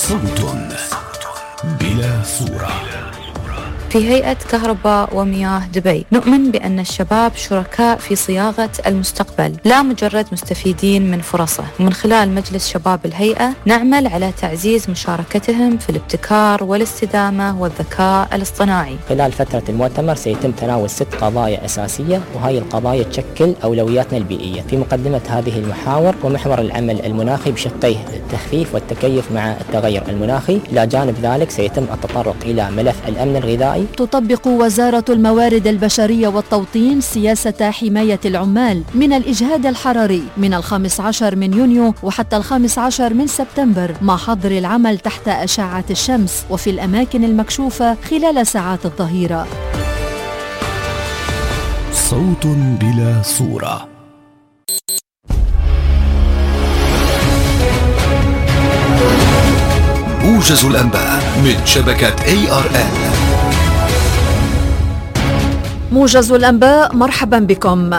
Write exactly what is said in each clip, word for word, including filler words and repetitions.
صوت بلا صورة. في هيئة كهرباء ومياه دبي نؤمن بأن الشباب شركاء في صياغة المستقبل، لا مجرد مستفيدين من فرصه. ومن خلال مجلس شباب الهيئة نعمل على تعزيز مشاركتهم في الابتكار والاستدامة والذكاء الاصطناعي. خلال فترة المؤتمر سيتم تناول ست قضايا أساسية، وهي القضايا تشكل أولوياتنا البيئية. في مقدمة هذه المحاور ومحور العمل المناخي بشقيه التخفيف والتكيف مع التغير المناخي. إلى جانب ذلك سيتم التطرق إلى ملف الأمن الغذائي. تطبق وزارة الموارد البشرية والتوطين سياسة حماية العمال من الإجهاد الحراري من الخامس عشر من يونيو وحتى الخامس عشر من سبتمبر، مع حظر العمل تحت أشعة الشمس وفي الأماكن المكشوفة خلال ساعات الظهيرة. صوت بلا صورة. موجز الأنباء من شبكة إيه آر إل. موجز الأنباء، مرحبا بكم.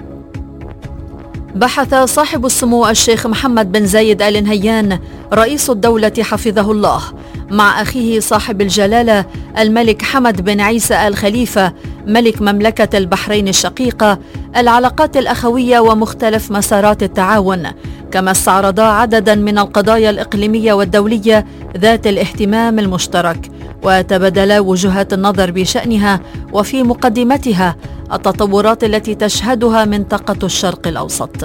بحث صاحب السمو الشيخ محمد بن زايد آل نهيان رئيس الدولة حفظه الله مع أخيه صاحب الجلالة الملك حمد بن عيسى آل خليفة ملك مملكة البحرين الشقيقة العلاقات الأخوية ومختلف مسارات التعاون، كما استعرضا عددا من القضايا الإقليمية والدولية ذات الاهتمام المشترك، وتبادلا وجهات النظر بشأنها وفي مقدمتها التطورات التي تشهدها منطقة الشرق الأوسط.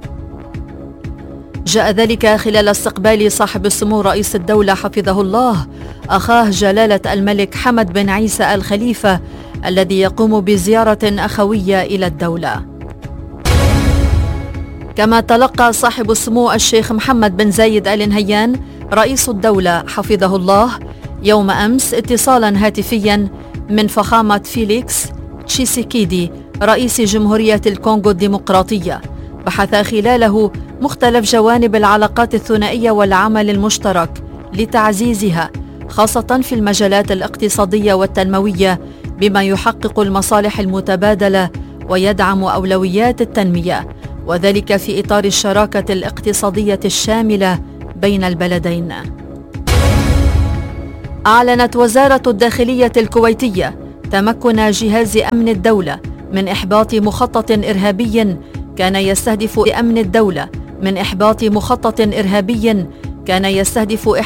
جاء ذلك خلال استقبال صاحب السمو رئيس الدولة حفظه الله أخاه جلالة الملك حمد بن عيسى آل خليفة الذي يقوم بزيارة أخوية إلى الدولة. كما تلقى صاحب السمو الشيخ محمد بن زايد آل نهيان رئيس الدولة حفظه الله يوم أمس اتصالا هاتفيا من فخامة فيليكس تشيسيكيدي رئيس جمهورية الكونغو الديمقراطية، بحث خلاله مختلف جوانب العلاقات الثنائية والعمل المشترك لتعزيزها، خاصة في المجالات الاقتصادية والتنموية، بما يحقق المصالح المتبادلة ويدعم أولويات التنمية، وذلك في إطار الشراكة الاقتصادية الشاملة بين البلدين. أعلنت وزارة الداخلية الكويتية تمكن جهاز أمن الدولة من إحباط مخطط إرهابي كان يستهدف أمن الدولة من إحباط مخطط إرهابي كان يستهدف